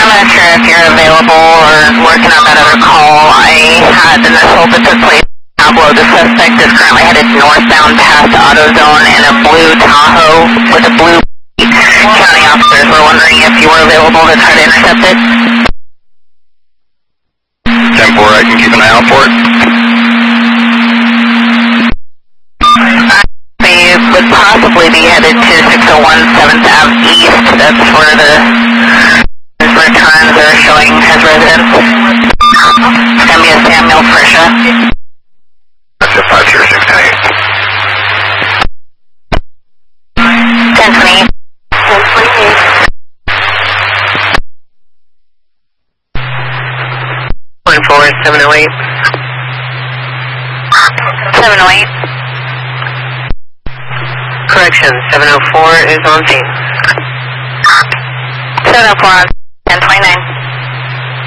not sure if you're available or working on that other call. I had an assault that took place in Pablo. The suspect is currently headed northbound past AutoZone in a blue Tahoe with a blue county officers. We're wondering if you were available to try to intercept it. 10-4, I can keep an eye out for it. They would possibly be headed to 601 7th Ave East. That's where the returns are showing as residents. It's going to be a Samuel Frisha. That's a 50698. 1028. 1028. 708. 708. Correction, 704 is on scene. 704 on 1029.